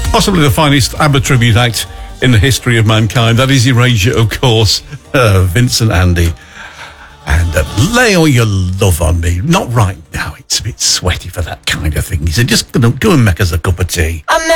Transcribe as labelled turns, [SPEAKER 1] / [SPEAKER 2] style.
[SPEAKER 1] Possibly the finest ABBA tribute act in the history of mankind. That is Erasure, of course. Vincent Andy. And lay all your love on me. Not right now. It's a bit sweaty for that kind of thing. He said, just go and make us a cup of tea.